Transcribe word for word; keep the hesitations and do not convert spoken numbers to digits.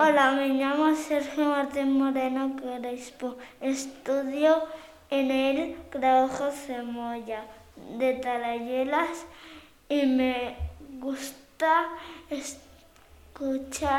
Hola, me llamo Sergio Martín Moreno Crespo. Estudio en el Grado José Moya de Talayuelas y me gusta escuchar